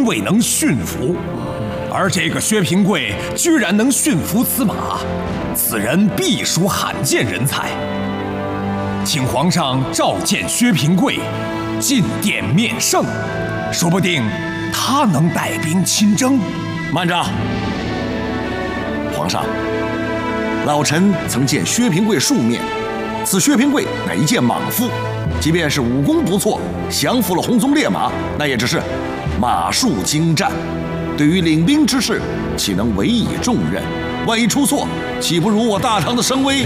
未能驯服，而这个薛平贵居然能驯服此马，此人必属罕见人才。请皇上召见薛平贵，进殿面圣，说不定他能带兵亲征。 慢着，皇上，老臣曾见薛平贵数面，此薛平贵乃一介莽夫，即便是武功不错，降服了红鬃烈马，那也只是马术精湛，对于领兵之事，岂能委以重任？万一出错，岂不辱我大唐的声威？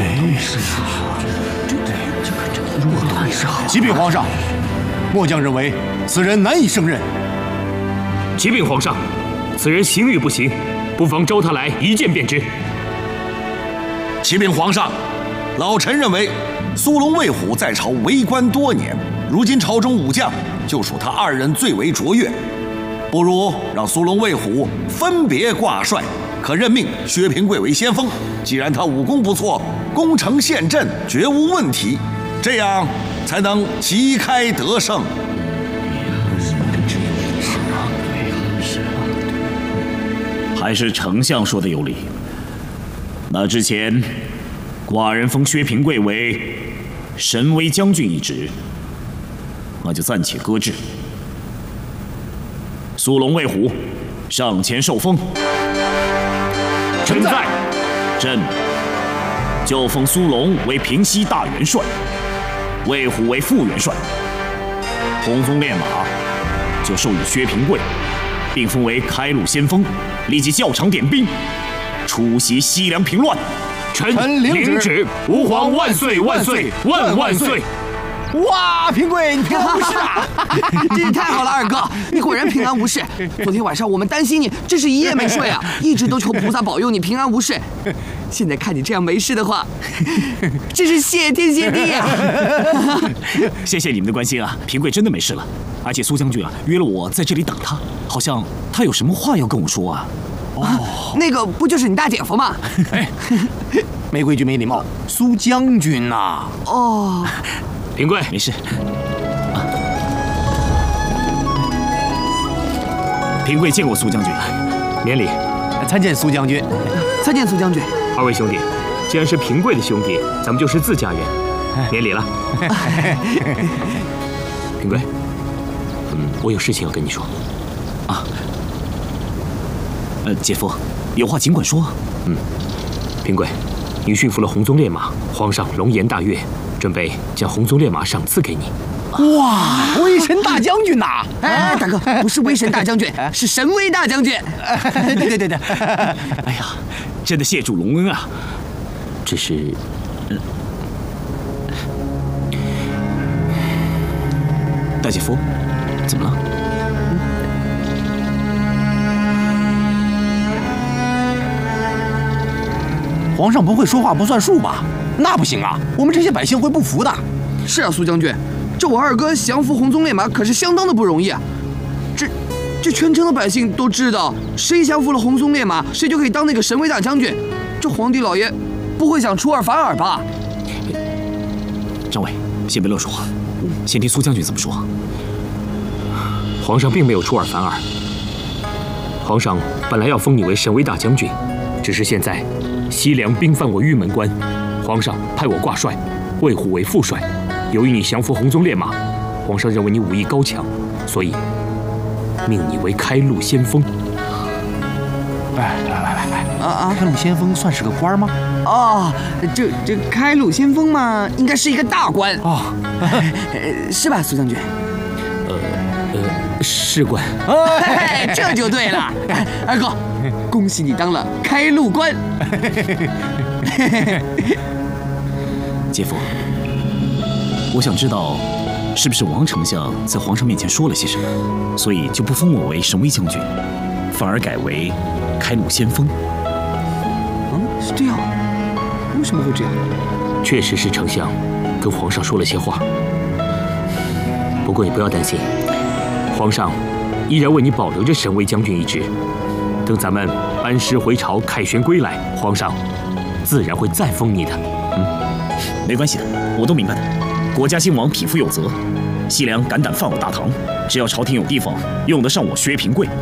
启禀皇上，末将认为此人难以胜任。 启禀皇上，此人行与不行，不妨召他来一见便知。 启禀皇上，老臣认为苏龙、魏虎在朝为官多年，如今朝中武将就属他二人最为卓越，不如让苏龙、魏虎分别挂帅，可任命薛平贵为先锋。既然他武功不错，攻城陷阵绝无问题，这样才能旗开得胜。 还是丞相说的有理。那之前，寡人封薛平贵为神威将军一职，那就暂且搁置。苏龙、魏虎上前受封。 臣在。 朕就封苏龙为平西大元帅，魏虎为副元帅。红鬃烈马就授予薛平贵，并封为开路先锋，立即校场点兵，出席西凉平乱。 臣领旨。吾皇万岁万岁万万岁！ 哇，平贵，你平安无事啊！ 真是太好了，二哥，你果然平安无事。昨天晚上我们担心你，真是一夜没睡啊，一直都求菩萨保佑你平安无事。现在看你这样没事的话，真是谢天谢地啊！ 谢谢你们的关心啊，平贵真的没事了。而且苏将军啊约了我在这里等他，好像他有什么话要跟我说啊。 那个不就是你大姐夫吗？ 哎，没规矩没礼貌，苏将军呐。 哦。 平贵， 没事。平贵见过苏将军， 免礼。 参见苏将军。 参见苏将军。 二位兄弟，既然是平贵的兄弟，咱们就是自家人，免礼了。平贵，我有事情要跟你说。 啊。姐夫，有话尽管说。 平贵，你驯服了红鬃烈马，皇上龙颜大悦。准备将红鬃烈马赏赐给你。 哇，威神大将军呐！ 哎，大哥，不是威神大将军，是神威大将军。 对。 哎呀，真的谢主隆恩啊！ 只是， 大姐夫，怎么了？ 皇上不会说话不算数吧？那不行啊，我们这些百姓会不服的。 是啊，苏将军，这我二哥降服红鬃烈马可是相当的不容易啊。这全城的百姓都知道，谁降服了红鬃烈马，谁就可以当那个神威大将军。这皇帝老爷不会想出尔反尔吧？ 张伟，先别乱说话，先听苏将军怎么说。 皇上并没有出尔反尔，皇上本来要封你为神威大将军，只是现在西凉兵犯我玉门关。皇上派我挂帅，魏虎为副帅。由于你降服红鬃烈马，皇上认为你武艺高强，所以命你为开路先锋。 来，开路先锋算是个官吗？ 哦，这开路先锋嘛，应该是一个大官哦，是吧，苏将军？ 是官。 这就对了。二哥，恭喜你当了开路官。 姐夫，我想知道，是不是王丞相在皇上面前说了些什么，所以就不封我为神威将军，反而改为开路先锋？ 是这样？为什么会这样？ 确实是丞相跟皇上说了些话。不过你不要担心，皇上依然为你保留着神威将军一职。等咱们班师回朝，凯旋归来，皇上自然会再封你的。 没关系的，我都明白的。国家兴亡，匹夫有责。西凉敢胆犯我大唐，只要朝廷有地方用得上我薛平贵，